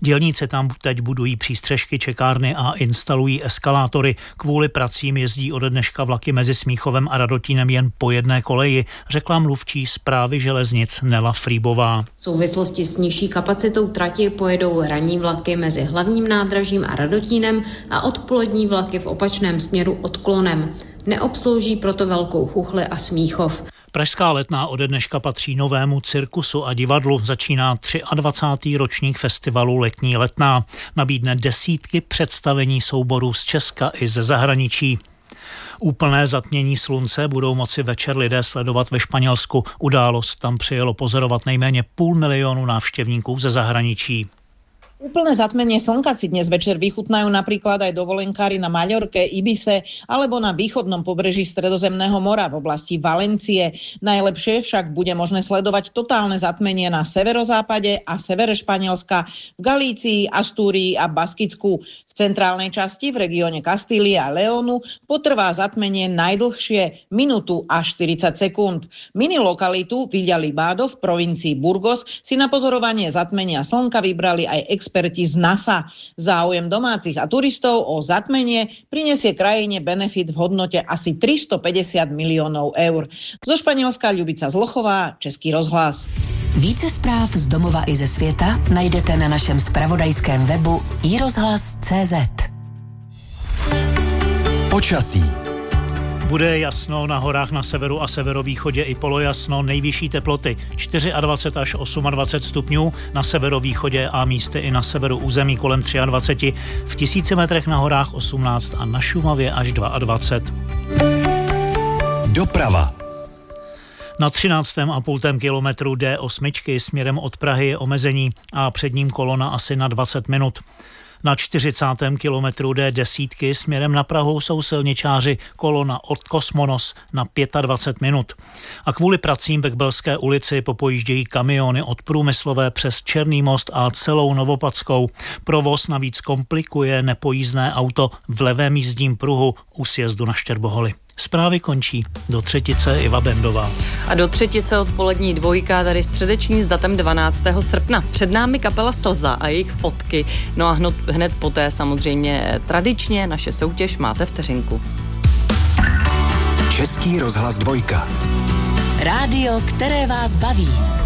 Dělníci tam teď budují přístřešky, čekárny a instalují eskalátory. Kvůli pracím jezdí ode dneška vlaky mezi Smíchovem a Radotínem jen po jedné koleji, řekla mluvčí Správy železnic Nela Frýbová. V souvislosti s nižší kapacitou trati pojedou ranní vlaky mezi hlavním nádražím a Radotínem a odpolední vlaky v opačném směru odklonem. Neobslouží proto Velkou Chuchli a Smíchov. Pražská Letná ode dneška patří novému cirkusu a divadlu. Začíná 23. ročník festivalu Letní Letná. Nabídne desítky představení souborů z Česka i ze zahraničí. Úplné zatmění slunce budou moci večer lidé sledovat ve Španělsku. Událost tam přijelo pozorovat nejméně 500 000 návštěvníků ze zahraničí. Úplné zatmenie slnka si dnes večer vychutnajú napríklad aj dovolenkári na Maľorke, Ibise alebo na východnom pobreží Stredozemného mora v oblasti Valencie. Najlepšie však bude možné sledovať totálne zatmenie na severozápade a severe Španielska, v Galícii, Astúrii a Baskicku. V centrálnej časti v regióne Kastílie a Leónu potrvá zatmenie najdlhšie minútu a 40 sekúnd. Mini lokalitu Villa Libado v provincii Burgos si na pozorovanie zatmenia slnka vybrali aj experti z NASA. Záujem domácich a turistov o zatmenie prinesie krajine benefit v hodnote asi 350 miliónov eur. Zo Španielska Ľubica Zlochová, Český rozhlas. Více zpráv z domova i ze světa najdete na našem zpravodajském webu iRozhlas.cz. Počasí. Bude jasno na horách na severu a severovýchodě i polojasno, nejvyšší teploty 24 až 28 stupňů, na severovýchodě a místy i na severu území kolem 23, v 1000 metrech na horách 18 a na Šumavě až 22. Doprava. Na 13,5 kilometru D8 směrem od Prahy je omezení a před ním kolona asi na 20 minut. Na 40. kilometru D10 směrem na Prahu jsou silničáři, kolona od Kosmonos na 25 minut. A kvůli pracím ve Kbelské ulici popojíždějí kamiony od Průmyslové přes Černý most a celou Novopadskou. Provoz navíc komplikuje nepojízdné auto v levém jízdním pruhu u sjezdu na Štěrboholy. Zprávy končí. Do třetice Iva Bendová. A do třetice odpolední dvojka, tady středeční s datem 12. srpna. Před námi kapela Slza a jejich fotky. No a hned poté samozřejmě tradičně naše soutěž Máte vteřinku. Český rozhlas 2. Rádio, které vás baví.